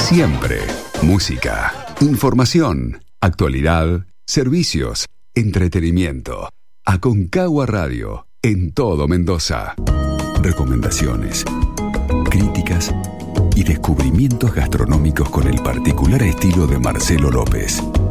Siempre. Música, información, actualidad, servicios, entretenimiento. Aconcagua Radio, en todo Mendoza. Recomendaciones, críticas y descubrimientos gastronómicos con el particular estilo de Marcelo López.